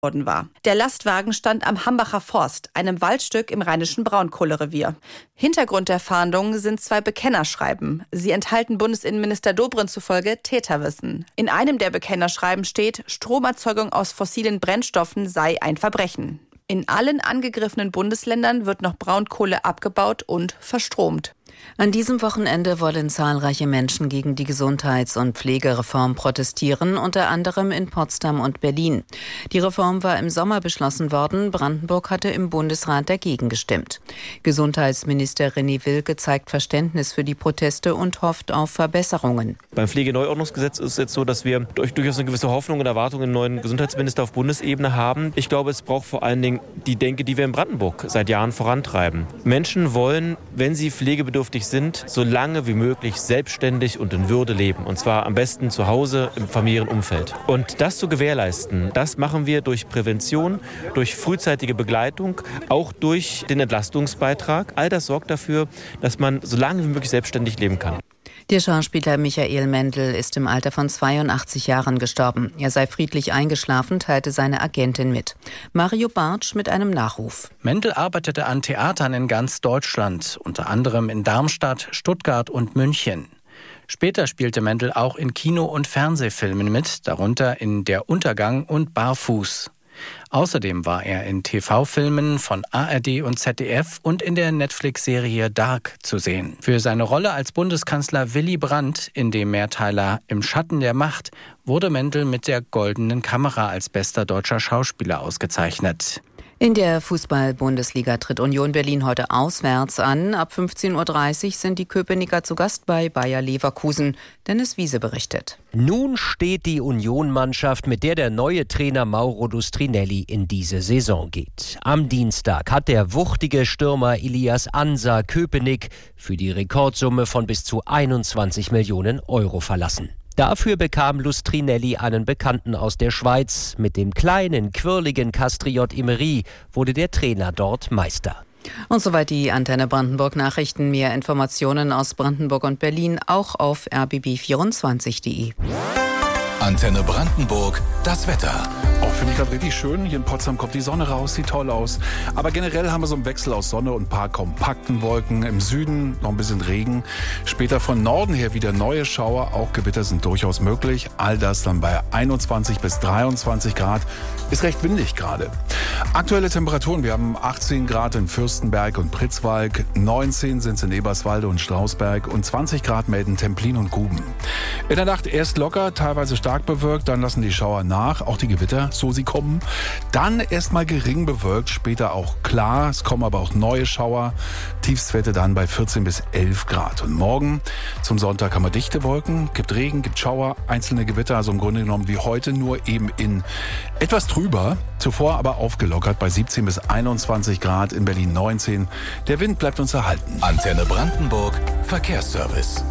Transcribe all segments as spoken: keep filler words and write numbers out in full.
worden war. Der Lastwagen stand am Hambacher Forst, einem Waldstück im rheinischen Braunkohlerevier. Hintergrund der Fahndung sind zwei Bekennerschreiben. Sie enthalten Bundesinnenminister Dobrindt zufolge Täterwissen. In einem der Bekennerschreiben steht, Stromerzeugung aus fossilen Brennstoffen sei ein Verbrechen. In allen angegriffenen Bundesländern wird noch Braunkohle abgebaut und verstromt. An diesem Wochenende wollen zahlreiche Menschen gegen die Gesundheits- und Pflegereform protestieren, unter anderem in Potsdam und Berlin. Die Reform war im Sommer beschlossen worden. Brandenburg hatte im Bundesrat dagegen gestimmt. Gesundheitsminister René Wilke zeigt Verständnis für die Proteste und hofft auf Verbesserungen. Beim Pflegeneuordnungsgesetz ist es jetzt so, dass wir durch, durchaus eine gewisse Hoffnung und Erwartung einen neuen Gesundheitsminister auf Bundesebene haben. Ich glaube, es braucht vor allen Dingen die Denke, die wir in Brandenburg seit Jahren vorantreiben. Menschen wollen, wenn sie pflegebedürftig sind, so lange wie möglich selbstständig und in Würde leben. Und zwar am besten zu Hause im Familienumfeld. Und das zu gewährleisten, das machen wir durch Prävention, durch frühzeitige Begleitung, auch durch den Entlastungsbeitrag. All das sorgt dafür, dass man so lange wie möglich selbstständig leben kann. Der Schauspieler Michael Mendl ist im Alter von zweiundachtzig Jahren gestorben. Er sei friedlich eingeschlafen, teilte seine Agentin mit. Mario Bartsch mit einem Nachruf. Mendl arbeitete an Theatern in ganz Deutschland, unter anderem in Darmstadt, Stuttgart und München. Später spielte Mendl auch in Kino- und Fernsehfilmen mit, darunter in Der Untergang und Barfuß. Außerdem war er in T V-Filmen von A R D und Z D F und in der Netflix-Serie Dark zu sehen. Für seine Rolle als Bundeskanzler Willy Brandt in dem Mehrteiler Im Schatten der Macht wurde Mendl mit der Goldenen Kamera als bester deutscher Schauspieler ausgezeichnet. In der Fußball-Bundesliga tritt Union Berlin heute auswärts an. Ab fünfzehn Uhr dreißig sind die Köpenicker zu Gast bei Bayer Leverkusen. Dennis Wiese berichtet. Nun steht die Union-Mannschaft, mit der der neue Trainer Mauro Lustrinelli in diese Saison geht. Am Dienstag hat der wuchtige Stürmer Ilias Ansa Köpenick für die Rekordsumme von bis zu einundzwanzig Millionen Euro verlassen. Dafür bekam Lustrinelli einen Bekannten aus der Schweiz. Mit dem kleinen, quirligen Castriot Emery wurde der Trainer dort Meister. Und soweit die Antenne Brandenburg Nachrichten. Mehr Informationen aus Brandenburg und Berlin auch auf r b b vierundzwanzig punkt d e. Antenne Brandenburg, das Wetter. Auch finde ich gerade richtig schön. Hier in Potsdam kommt die Sonne raus, sieht toll aus. Aber generell haben wir so einen Wechsel aus Sonne und ein paar kompakten Wolken. Im Süden noch ein bisschen Regen. Später von Norden her wieder neue Schauer. Auch Gewitter sind durchaus möglich. All das dann bei einundzwanzig bis dreiundzwanzig Grad. Ist recht windig gerade. Aktuelle Temperaturen. Wir haben achtzehn Grad in Fürstenberg und Pritzwalk. neunzehn sind es in Eberswalde und Strausberg. Und zwanzig Grad melden Templin und Guben. In der Nacht erst locker, teilweise stark bewölkt. Dann lassen die Schauer nach. Auch die Gewitter, so sie kommen. Dann erstmal gering bewölkt, später auch klar. Es kommen aber auch neue Schauer. Tiefstwerte dann bei vierzehn bis elf Grad. Und morgen zum Sonntag haben wir dichte Wolken, gibt Regen, gibt Schauer, einzelne Gewitter. Also im Grunde genommen wie heute, nur eben in etwas trüber. Zuvor aber aufgelockert bei siebzehn bis einundzwanzig Grad, in Berlin neunzehn. Der Wind bleibt uns erhalten. Antenne Brandenburg, Verkehrsservice.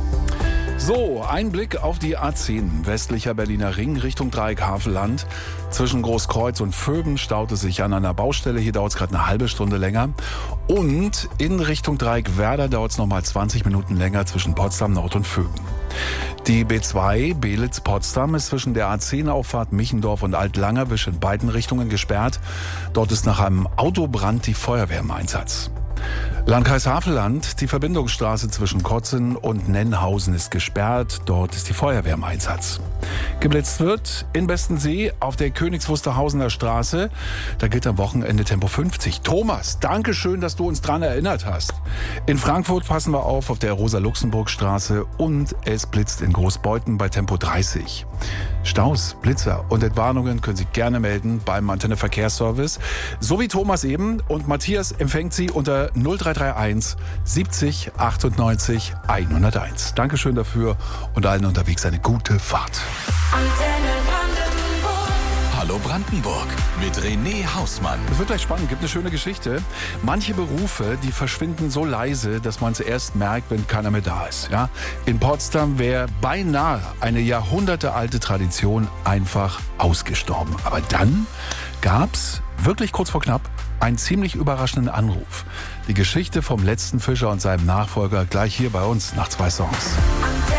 So, ein Blick auf die A zehn, westlicher Berliner Ring Richtung Dreieck Havelland. Zwischen Großkreuz und Vöben staut es sich an einer Baustelle. Hier dauert es gerade eine halbe Stunde länger. Und in Richtung Dreieck Werder dauert es nochmal zwanzig Minuten länger zwischen Potsdam Nord und Vöben. Die B zwei Belitz-Potsdam ist zwischen der A zehn Auffahrt Michendorf und Alt-Langerwisch in beiden Richtungen gesperrt. Dort ist nach einem Autobrand die Feuerwehr im Einsatz. Landkreis Havelland, die Verbindungsstraße zwischen Kotzen und Nennhausen ist gesperrt. Dort ist die Feuerwehr im Einsatz. Geblitzt wird in Bestensee auf der Königs Wusterhausener Straße. Da gilt am Wochenende Tempo fünfzig. Thomas, danke schön, dass du uns dran erinnert hast. In Frankfurt passen wir auf auf der Rosa-Luxemburg-Straße und es blitzt in Großbeuthen bei Tempo dreißig. Staus, Blitzer und Entwarnungen können Sie gerne melden beim Antenne Verkehrsservice. So wie Thomas eben, und Matthias empfängt Sie unter null drei drei eins siebzig achtundneunzig hunderteins. Dankeschön dafür und allen unterwegs eine gute Fahrt. Antenne Brandenburg. Hallo Brandenburg mit René Hausmann. Es wird gleich spannend, gibt eine schöne Geschichte. Manche Berufe, die verschwinden so leise, dass man es erst merkt, wenn keiner mehr da ist. Ja? In Potsdam wäre beinahe eine jahrhundertealte Tradition einfach ausgestorben. Aber dann gab es wirklich kurz vor knapp einen ziemlich überraschenden Anruf. Die Geschichte vom letzten Fischer und seinem Nachfolger gleich hier bei uns nach zwei Songs.